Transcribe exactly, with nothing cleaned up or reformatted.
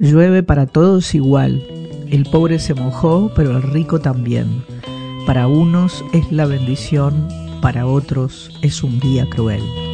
Llueve para todos igual. El pobre se mojó, pero el rico también. Para unos es la bendición, para otros es un día cruel.